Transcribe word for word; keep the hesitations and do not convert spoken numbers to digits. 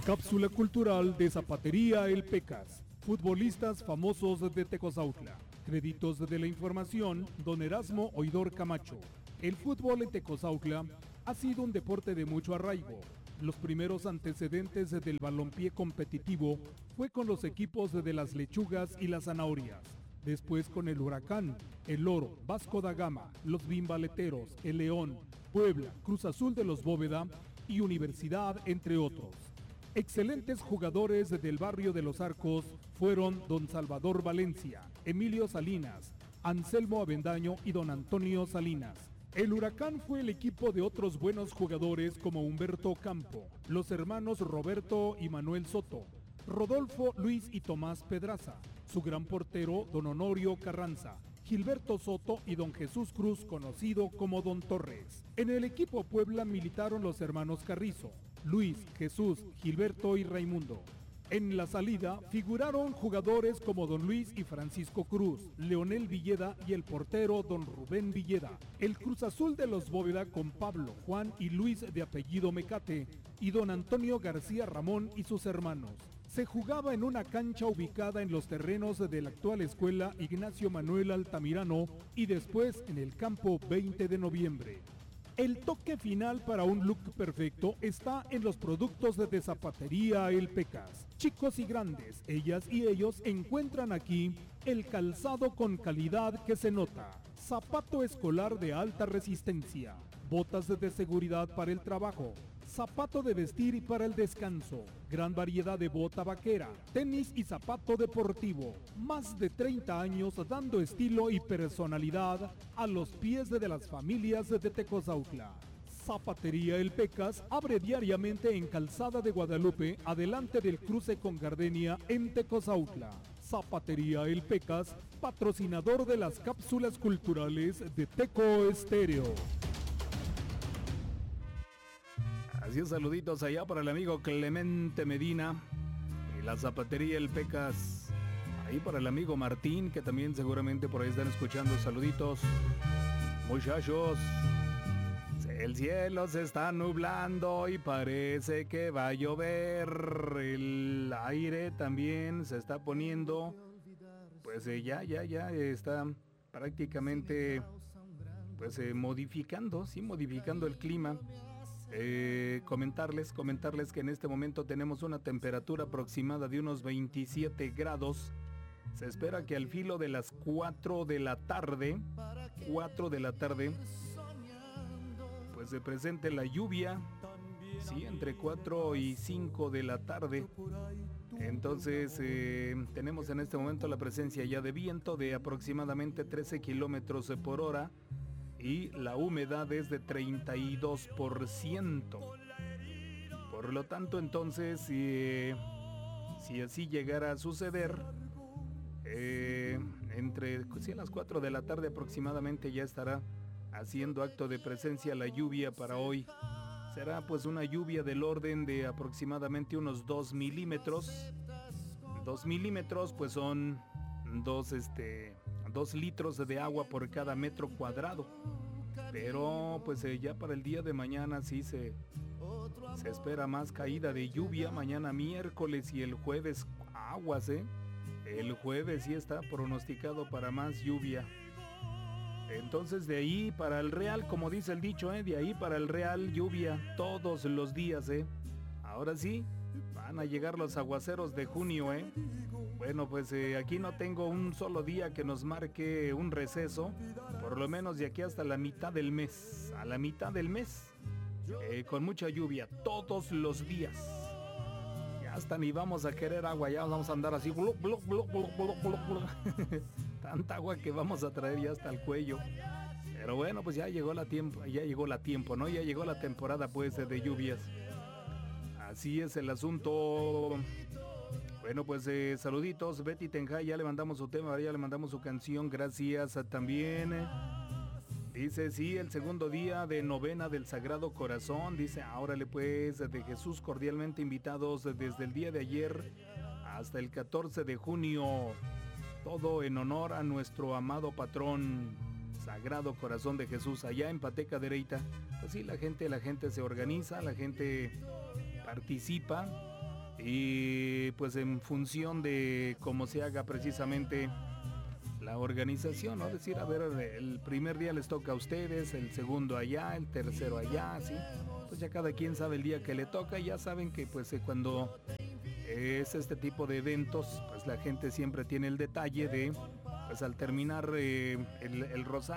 Cápsula cultural de Zapatería El Pecas. Futbolistas famosos de Tecozautla. Créditos de la información, don Erasmo Oidor Camacho. El fútbol en Tecozautla ha sido un deporte de mucho arraigo. Los primeros antecedentes del balompié competitivo fue con los equipos de las Lechugas y las Zanahorias. Después con el Huracán, el Oro, Vasco da Gama, los Bimbaleteros, el León, Puebla, Cruz Azul de los Bóveda y Universidad, entre otros. Excelentes jugadores del barrio de Los Arcos fueron don Salvador Valencia, Emilio Salinas, Anselmo Avendaño y don Antonio Salinas. El Huracán fue el equipo de otros buenos jugadores como Humberto Campo, los hermanos Roberto y Manuel Soto, Rodolfo, Luis y Tomás Pedraza, su gran portero don Honorio Carranza, Gilberto Soto y don Jesús Cruz, conocido como don Torres. En el equipo Puebla militaron los hermanos Carrizo, Luis, Jesús, Gilberto y Raimundo. En la salida figuraron jugadores como don Luis y Francisco Cruz, Leonel Villeda y el portero don Rubén Villeda. El Cruz Azul de los Bóveda con Pablo, Juan y Luis de apellido Mecate y don Antonio García Ramón y sus hermanos. Se jugaba en una cancha ubicada en los terrenos de la actual escuela Ignacio Manuel Altamirano y después en el campo veinte de noviembre. El toque final para un look perfecto está en los productos de Zapatería El Pecas. Chicos y grandes, ellas y ellos encuentran aquí el calzado con calidad que se nota. Zapato escolar de alta resistencia, botas de seguridad para el trabajo, zapato de vestir y para el descanso, gran variedad de bota vaquera, tenis y zapato deportivo. Más de treinta años dando estilo y personalidad a los pies de las familias de Tecozautla. Zapatería El Pecas abre diariamente en Calzada de Guadalupe, adelante del cruce con Gardenia en Tecozautla. Zapatería El Pecas, patrocinador de las cápsulas culturales de Teco Estéreo. Así es, saluditos allá para el amigo Clemente Medina y la Zapatería El Pecas. Ahí para el amigo Martín, que también seguramente por ahí están escuchando. Saluditos, muchachos. El cielo se está nublando y parece que va a llover. El aire también se está poniendo, pues eh, ya, ya, ya está prácticamente pues eh, modificando, sí, modificando el clima. Eh, comentarles, comentarles que en este momento tenemos una temperatura aproximada de unos veintisiete grados. Se espera que al filo de las cuatro de la tarde, cuatro de la tarde, pues se presente la lluvia, sí, entre cuatro y cinco de la tarde. Entonces eh, tenemos en este momento la presencia ya de viento de aproximadamente trece kilómetros por hora. Y la humedad es de treinta y dos por ciento. Por lo tanto, entonces, si, si así llegara a suceder, eh, entre si a las cuatro de la tarde aproximadamente ya estará haciendo acto de presencia la lluvia para hoy. Será pues una lluvia del orden de aproximadamente unos dos milímetros. dos milímetros pues son dos, este... dos litros de agua por cada metro cuadrado. Pero pues eh, ya para el día de mañana sí se, se espera más caída de lluvia. Mañana miércoles y el jueves aguas, ¿eh? El jueves sí está pronosticado para más lluvia. Entonces de ahí para el Real, como dice el dicho, ¿eh? De ahí para el Real lluvia todos los días, ¿eh? Ahora sí, van a llegar los aguaceros de junio, ¿eh? Bueno, pues eh, aquí no tengo un solo día que nos marque un receso, por lo menos de aquí hasta la mitad del mes, a la mitad del mes, eh, con mucha lluvia, todos los días. Ya hasta ni vamos a querer agua, ya vamos a andar así, blu, blu, blu, blu, blu, blu, blu. Tanta agua que vamos a traer ya hasta el cuello. Pero bueno, pues ya llegó la tiempo, ya llegó la tiempo, ¿no? Ya llegó la temporada pues de lluvias. Así es el asunto. Bueno, pues eh, saluditos, Betty Tenjay, ya le mandamos su tema, ya le mandamos su canción, gracias a, también. Dice, sí, el segundo día de novena del Sagrado Corazón, dice, órale pues, de Jesús cordialmente invitados desde el día de ayer hasta el catorce de junio, todo en honor a nuestro amado patrón, Sagrado Corazón de Jesús, allá en Pateca Dereita. Pues sí, la gente, la gente se organiza, la gente participa. y pues en función de cómo se haga precisamente la organización, ¿no? Es decir, a ver, el primer día les toca a ustedes, el segundo allá, el tercero allá, ¿sí? Pues ya cada quien sabe el día que le toca, y ya saben que pues eh, cuando es este tipo de eventos, pues la gente siempre tiene el detalle de, pues al terminar eh, el, el rosario,